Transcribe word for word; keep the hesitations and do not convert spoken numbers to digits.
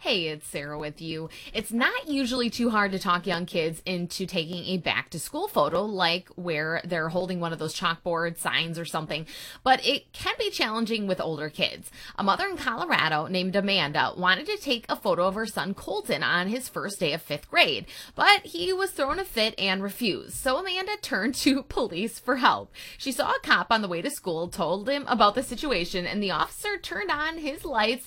Hey, it's Sarah with you. It's not usually too hard to talk young kids into taking a back to school photo, like where they're holding one of those chalkboard signs or something, but it can be challenging with older kids. A mother in Colorado named Amanda wanted to take a photo of her son Colton on his first day of fifth grade, but he was throwing a fit and refused. So Amanda turned to police for help. She saw a cop on the way to school, told him about the situation, and the officer turned on his lights